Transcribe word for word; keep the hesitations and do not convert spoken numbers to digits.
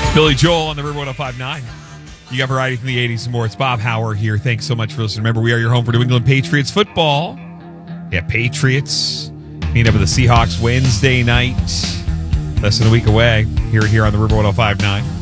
Billy Joel on the River ten fifty-nine. You got variety from the eighties and more. It's Bob Hauer here. Thanks so much for listening. Remember, we are your home for New England Patriots football. Yeah, Patriots meet up with the Seahawks Wednesday night. Less than a week away. Here, here on the River ten fifty-nine.